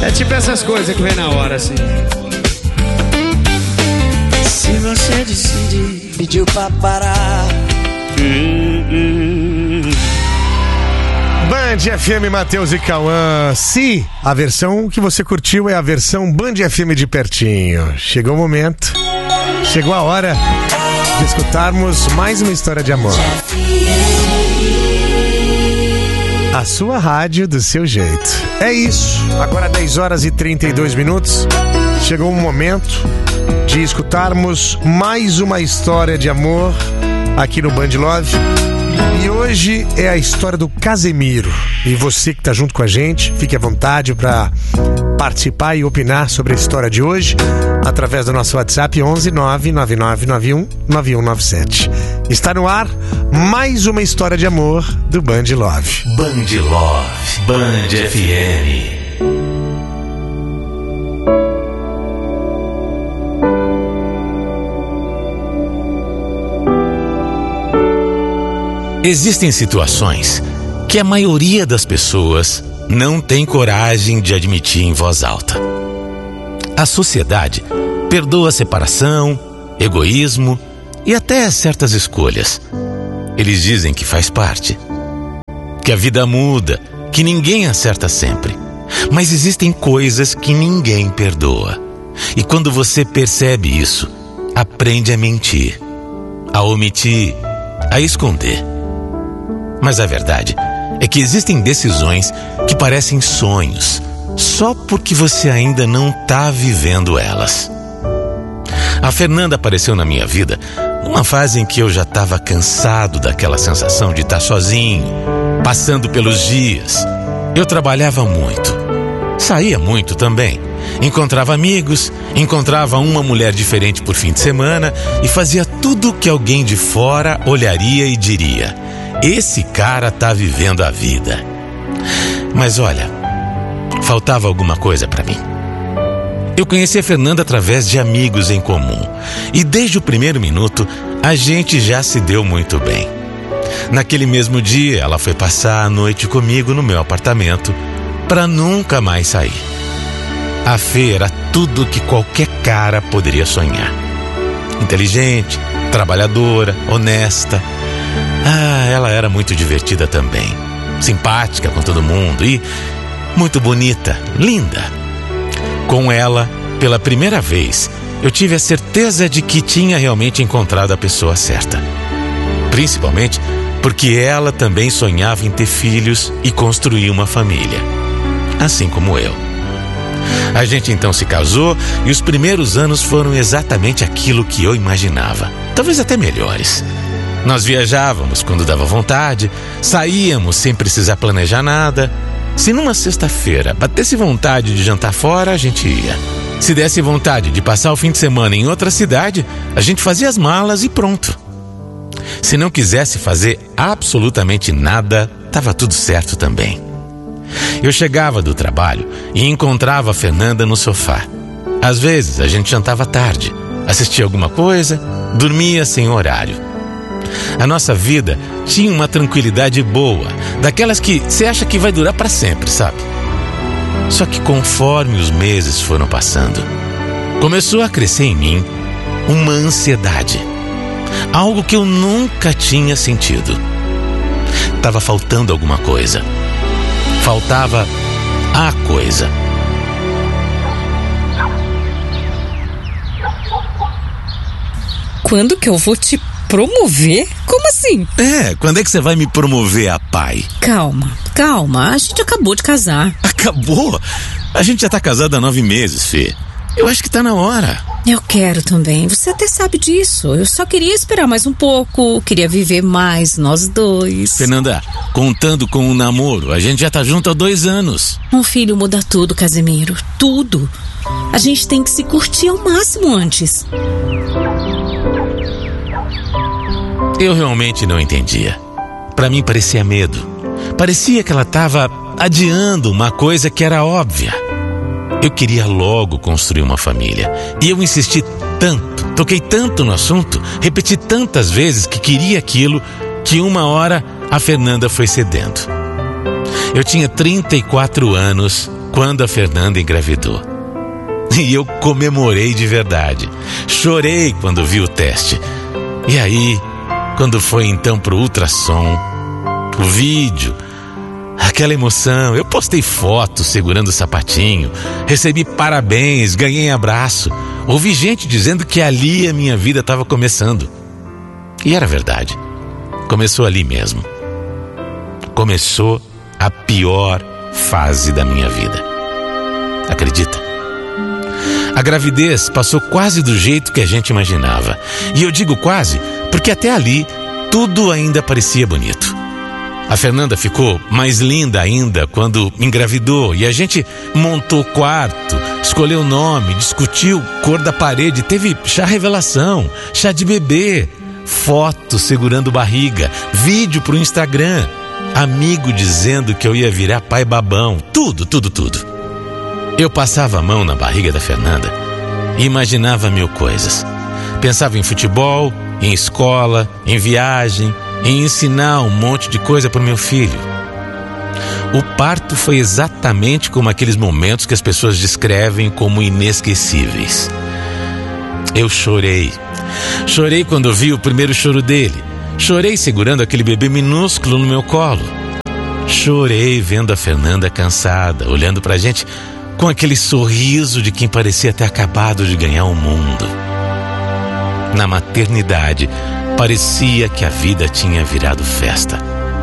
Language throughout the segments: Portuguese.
É tipo essas coisas que vem na hora, assim. Se você decidir, pediu pra parar. Band FM, Matheus e Cauã. Se a versão que você curtiu é a versão Band FM de pertinho. Chegou o momento, chegou a hora de escutarmos mais uma história de amor. A sua rádio do seu jeito. É isso. Agora 10 horas e 32 minutos. Chegou o momento de escutarmos mais uma história de amor aqui no Band Love. E hoje é a história do Casemiro. E você que está junto com a gente, fique à vontade para participar e opinar sobre a história de hoje através do nosso WhatsApp 11 99991 9197. Está no ar mais uma história de amor do Band Love. Band Love, Band FM. Existem situações que a maioria das pessoas não tem coragem de admitir em voz alta. A sociedade perdoa a separação, egoísmo e até certas escolhas. Eles dizem que faz parte, que a vida muda, que ninguém acerta sempre. Mas existem coisas que ninguém perdoa. E quando você percebe isso, aprende a mentir, a omitir, a esconder. Mas a verdade é que existem decisões que parecem sonhos, só porque você ainda não está vivendo elas. A Fernanda apareceu na minha vida numa fase em que eu já estava cansado daquela sensação de estar sozinho, passando pelos dias. Eu trabalhava muito, saía muito também, encontrava amigos, encontrava uma mulher diferente por fim de semana e fazia tudo o que alguém de fora olharia e diria: esse cara tá vivendo a vida. Mas olha, faltava alguma coisa pra mim. Eu conheci a Fernanda através de amigos em comum. E desde o primeiro minuto, a gente já se deu muito bem. Naquele mesmo dia, ela foi passar a noite comigo no meu apartamento pra nunca mais sair. A Fê era tudo que qualquer cara poderia sonhar. Inteligente, trabalhadora, honesta. Ela era muito divertida também, simpática com todo mundo e muito bonita, linda. Com ela, pela primeira vez, eu tive a certeza de que tinha realmente encontrado a pessoa certa. Principalmente porque ela também sonhava em ter filhos e construir uma família, assim como eu. A gente então se casou e os primeiros anos foram exatamente aquilo que eu imaginava, talvez até melhores. Nós viajávamos quando dava vontade, saíamos sem precisar planejar nada. Se numa sexta-feira batesse vontade de jantar fora, a gente ia. Se desse vontade de passar o fim de semana em outra cidade, a gente fazia as malas e pronto. Se não quisesse fazer absolutamente nada, estava tudo certo também. Eu chegava do trabalho e encontrava a Fernanda no sofá. Às vezes a gente jantava tarde, assistia alguma coisa, dormia sem horário. A nossa vida tinha uma tranquilidade boa, daquelas que você acha que vai durar para sempre, sabe? Só que conforme os meses foram passando, começou a crescer em mim uma ansiedade, algo que eu nunca tinha sentido. Tava faltando alguma coisa, faltava a coisa. Quando que eu vou te promover? Como assim? Quando é que você vai me promover a pai? Calma, a gente acabou de casar. Acabou? A gente já tá casado há 9 meses, Fê. Eu acho que tá na hora. Eu quero também, você até sabe disso. Eu só queria esperar mais um pouco, queria viver mais nós dois. Fernanda, contando com o namoro, a gente já tá junto há 2 anos. Um filho muda tudo, Casemiro, tudo. A gente tem que se curtir ao máximo antes. Eu realmente não entendia. Pra mim parecia medo. Parecia que ela estava adiando uma coisa que era óbvia. Eu queria logo construir uma família. E eu insisti tanto, toquei tanto no assunto, repeti tantas vezes que queria aquilo, que uma hora a Fernanda foi cedendo. Eu tinha 34 anos quando a Fernanda engravidou. E eu comemorei de verdade. Chorei quando vi o teste. E aí, quando foi então pro ultrassom, o vídeo, aquela emoção, eu postei fotos segurando o sapatinho, recebi parabéns, ganhei abraço. Ouvi gente dizendo que ali a minha vida estava começando. E era verdade. Começou ali mesmo. Começou a pior fase da minha vida. Acredita? A gravidez passou quase do jeito que a gente imaginava. E eu digo quase porque até ali tudo ainda parecia bonito. A Fernanda ficou mais linda ainda quando engravidou e a gente montou quarto, escolheu nome, discutiu cor da parede, teve chá revelação, chá de bebê, foto segurando barriga, vídeo pro Instagram, amigo dizendo que eu ia virar pai babão, tudo. Eu passava a mão na barriga da Fernanda e imaginava mil coisas. Pensava em futebol, em escola, em viagem, em ensinar um monte de coisa para o meu filho. O parto foi exatamente como aqueles momentos que as pessoas descrevem como inesquecíveis. Eu chorei. Chorei quando vi o primeiro choro dele. Chorei segurando aquele bebê minúsculo no meu colo. Chorei vendo a Fernanda cansada, olhando pra gente com aquele sorriso de quem parecia ter acabado de ganhar o mundo. Na maternidade, parecia que a vida tinha virado festa.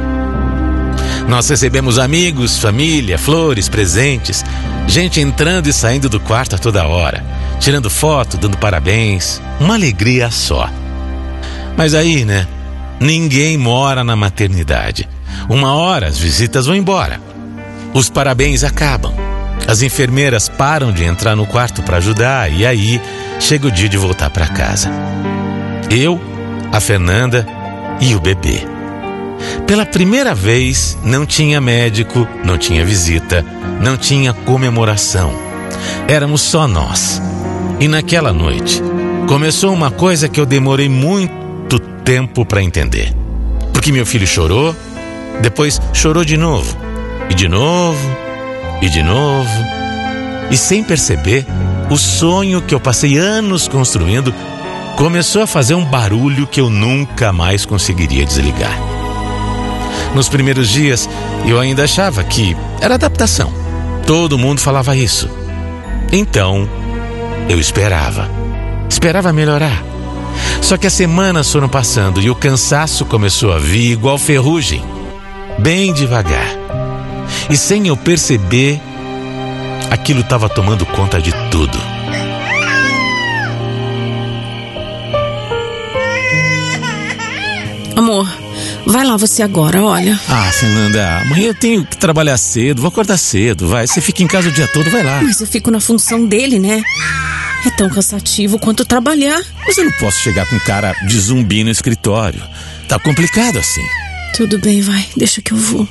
Nós recebemos amigos, família, flores, presentes, gente entrando e saindo do quarto a toda hora, tirando foto, dando parabéns, uma alegria só. Mas aí, né? Ninguém mora na maternidade. Uma hora as visitas vão embora. Os parabéns acabam. As enfermeiras param de entrar no quarto para ajudar e aí chega o dia de voltar para casa. Eu, a Fernanda e o bebê. Pela primeira vez, não tinha médico, não tinha visita, não tinha comemoração. Éramos só nós. E naquela noite, começou uma coisa que eu demorei muito tempo para entender. Porque meu filho chorou, depois chorou de novo, e de novo, e de novo. E sem perceber, o sonho que eu passei anos construindo começou a fazer um barulho que eu nunca mais conseguiria desligar. Nos primeiros dias, eu ainda achava que era adaptação. Todo mundo falava isso. Então, eu esperava melhorar. Só que as semanas foram passando e o cansaço começou a vir igual ferrugem, bem devagar. E sem eu perceber, aquilo estava tomando conta de tudo. Amor, vai lá você agora, olha. Fernanda, amanhã eu tenho que trabalhar cedo, vou acordar cedo, vai. Você fica em casa o dia todo, vai lá. Mas eu fico na função dele, né? É tão cansativo quanto trabalhar. Mas eu não posso chegar com cara de zumbi no escritório. Tá complicado assim. Tudo bem, vai, deixa que eu vou.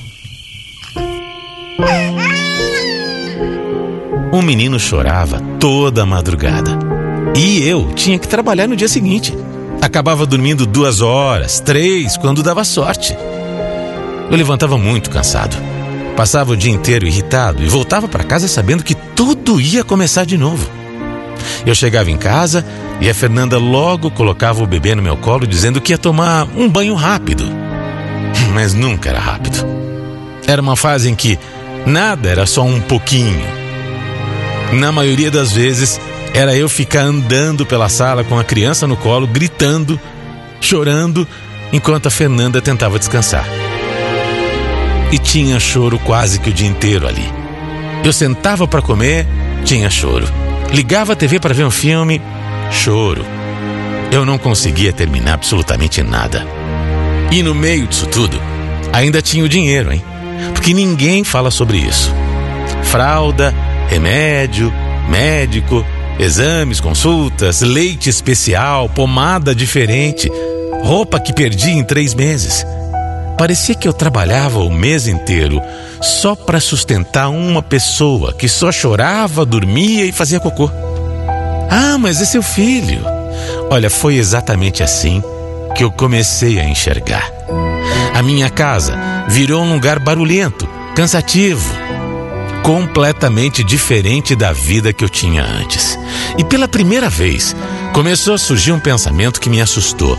O menino chorava toda a madrugada. E eu tinha que trabalhar no dia seguinte. Acabava dormindo 2 horas, 3, quando dava sorte. Eu levantava muito cansado. Passava o dia inteiro irritado e voltava para casa sabendo que tudo ia começar de novo. Eu chegava em casa e a Fernanda logo colocava o bebê no meu colo dizendo que ia tomar um banho rápido. Mas nunca era rápido. Era uma fase em que nada era só um pouquinho. Na maioria das vezes, era eu ficar andando pela sala com a criança no colo, gritando, chorando, enquanto a Fernanda tentava descansar. E tinha choro quase que o dia inteiro ali. Eu sentava para comer, tinha choro. Ligava a TV para ver um filme, choro. Eu não conseguia terminar absolutamente nada. E no meio disso tudo, ainda tinha o dinheiro, hein? Porque ninguém fala sobre isso. Fralda, remédio, médico, exames, consultas, leite especial, pomada diferente, roupa que perdi em 3 meses. Parecia que eu trabalhava o mês inteiro só para sustentar uma pessoa que só chorava, dormia e fazia cocô. Mas é seu filho. Olha, foi exatamente assim que eu comecei a enxergar. A minha casa virou um lugar barulhento, cansativo, completamente diferente da vida que eu tinha antes. E pela primeira vez, começou a surgir um pensamento que me assustou.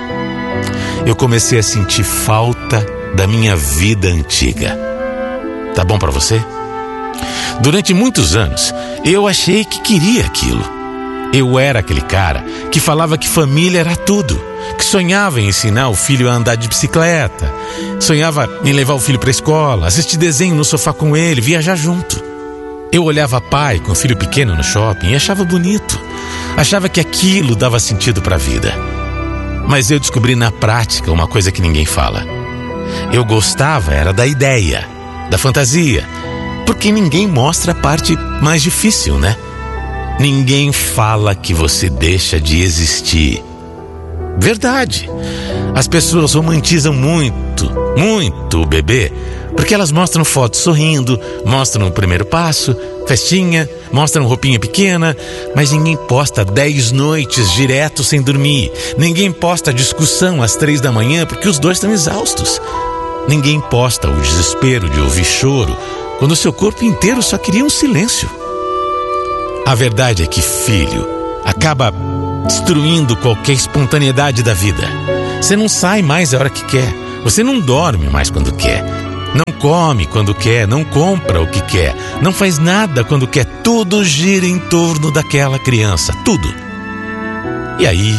Eu comecei a sentir falta da minha vida antiga. Tá bom pra você? Durante muitos anos, eu achei que queria aquilo. Eu era aquele cara que falava que família era tudo, que sonhava em ensinar o filho a andar de bicicleta, sonhava em levar o filho para a escola, assistir desenho no sofá com ele, viajar junto. Eu olhava pai com filho pequeno no shopping e achava bonito. Achava que aquilo dava sentido para a vida. Mas eu descobri na prática uma coisa que ninguém fala. Eu gostava era da ideia, da fantasia, porque ninguém mostra a parte mais difícil, né? Ninguém fala que você deixa de existir. Verdade. As pessoas romantizam muito o bebê, porque elas mostram fotos sorrindo, mostram o primeiro passo, festinha, mostram roupinha pequena, mas ninguém posta 10 noites direto sem dormir. Ninguém posta discussão às 3 da manhã porque os dois estão exaustos. Ninguém posta o desespero de ouvir choro quando o seu corpo inteiro só queria um silêncio. A verdade é que filho acaba destruindo qualquer espontaneidade da vida. Você não sai mais a hora que quer. Você não dorme mais quando quer. Não come quando quer. Não compra o que quer. Não faz nada quando quer. Tudo gira em torno daquela criança. Tudo. E aí,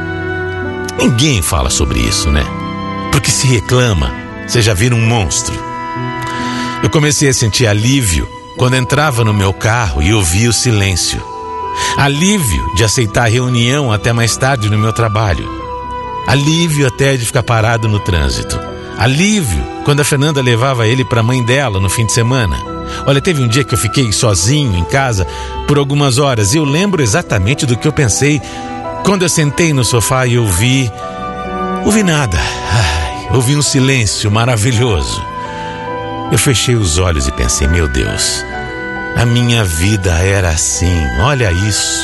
ninguém fala sobre isso, né? Porque se reclama, você já vira um monstro. Eu comecei a sentir alívio quando entrava no meu carro e ouvia o silêncio. Alívio de aceitar a reunião até mais tarde no meu trabalho. Alívio até de ficar parado no trânsito. Alívio quando a Fernanda levava ele para a mãe dela no fim de semana. Olha, teve um dia que eu fiquei sozinho em casa por algumas horas e eu lembro exatamente do que eu pensei quando eu sentei no sofá e ouvi nada. Ouvi um silêncio maravilhoso. Eu fechei os olhos e pensei, meu Deus, a minha vida era assim, olha isso.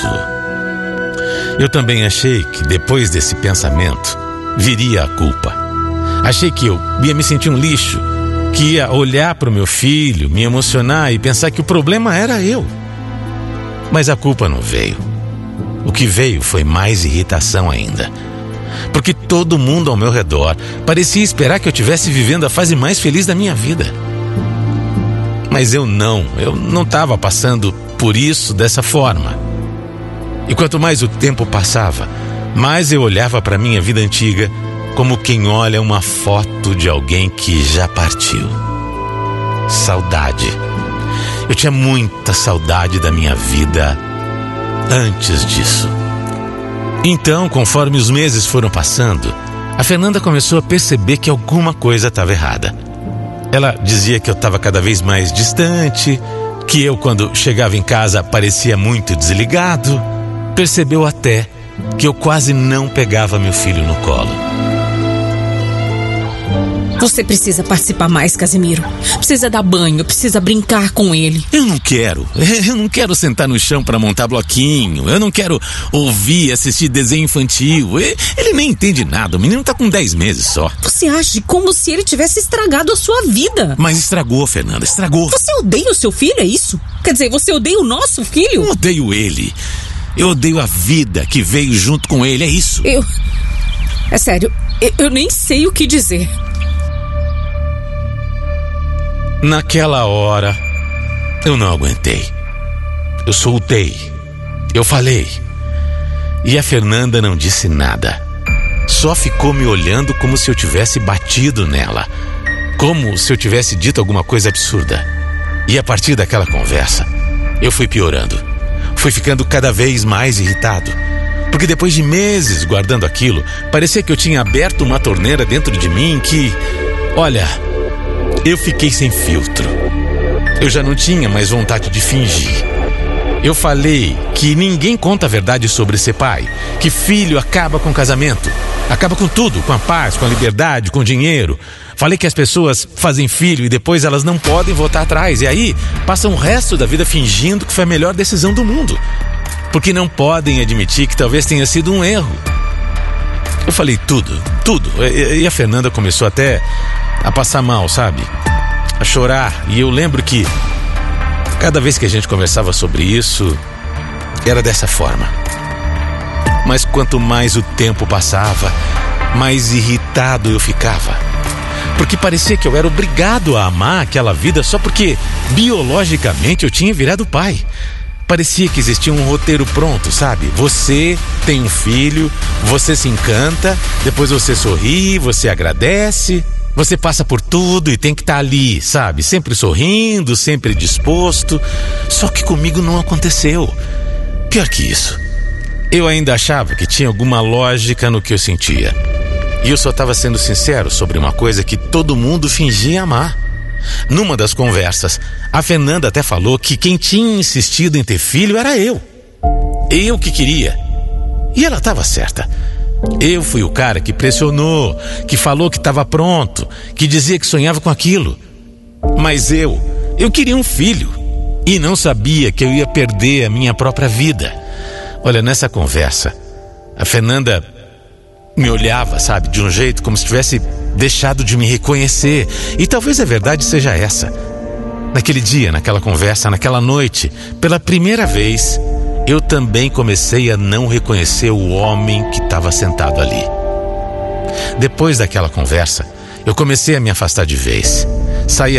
Eu também achei que depois desse pensamento viria a culpa. Achei que eu ia me sentir um lixo, que ia olhar para o meu filho, me emocionar e pensar que o problema era eu. Mas a culpa não veio. O que veio foi mais irritação ainda. Porque todo mundo ao meu redor parecia esperar que eu estivesse vivendo a fase mais feliz da minha vida. Mas eu não estava passando por isso dessa forma. E quanto mais o tempo passava, mais eu olhava para minha vida antiga como quem olha uma foto de alguém que já partiu. Saudade. Eu tinha muita saudade da minha vida antes disso. Então, conforme os meses foram passando, a Fernanda começou a perceber que alguma coisa estava errada. Ela dizia que eu estava cada vez mais distante, que eu, quando chegava em casa, parecia muito desligado. Percebeu até que eu quase não pegava meu filho no colo. Você precisa participar mais, Casimiro. Precisa dar banho, precisa brincar com ele. Eu não quero sentar no chão para montar bloquinho. Eu não quero ouvir, assistir desenho infantil. Ele nem entende nada, o menino tá com 10 meses só. Você age como se ele tivesse estragado a sua vida. Mas estragou, Fernanda, estragou. Você odeia o seu filho, é isso? Quer dizer, você odeia o nosso filho? Eu odeio ele. Eu odeio a vida que veio junto com ele, é isso. É sério, eu nem sei o que dizer. Naquela hora, eu não aguentei. Eu soltei. Eu falei. E a Fernanda não disse nada. Só ficou me olhando como se eu tivesse batido nela. Como se eu tivesse dito alguma coisa absurda. E a partir daquela conversa, eu fui piorando. Fui ficando cada vez mais irritado. Porque depois de meses guardando aquilo, parecia que eu tinha aberto uma torneira dentro de mim que... Olha... Eu fiquei sem filtro. Eu já não tinha mais vontade de fingir. Eu falei que ninguém conta a verdade sobre ser pai. Que filho acaba com o casamento. Acaba com tudo, com a paz, com a liberdade, com o dinheiro. Falei que as pessoas fazem filho e depois elas não podem voltar atrás. E aí passam o resto da vida fingindo que foi a melhor decisão do mundo. Porque não podem admitir que talvez tenha sido um erro. Eu falei tudo. E a Fernanda começou até a passar mal, sabe? a chorar. E eu lembro que cada vez que a gente conversava sobre isso, era dessa forma. Mas quanto mais o tempo passava, mais irritado eu ficava. Porque parecia que eu era obrigado a amar aquela vida só porque biologicamente eu tinha virado pai. Parecia que existia um roteiro pronto, sabe? Você tem um filho, você se encanta, depois você sorri, você agradece, você passa por tudo e tem que estar ali, sabe? Sempre sorrindo, sempre disposto. Só que comigo não aconteceu. Pior que isso, eu ainda achava que tinha alguma lógica no que eu sentia. E eu só estava sendo sincero sobre uma coisa que todo mundo fingia amar. Numa das conversas, a Fernanda até falou que quem tinha insistido em ter filho era eu. Eu que queria. E ela estava certa. Eu fui o cara que pressionou, que falou que estava pronto, que dizia que sonhava com aquilo. Mas eu queria um filho e não sabia que eu ia perder a minha própria vida. Olha, nessa conversa, a Fernanda me olhava, sabe, de um jeito como se tivesse deixado de me reconhecer. E talvez a verdade seja essa. Naquele dia, naquela conversa, naquela noite, pela primeira vez, eu também comecei a não reconhecer o homem que estava sentado ali. Depois daquela conversa, eu comecei a me afastar de vez. Saía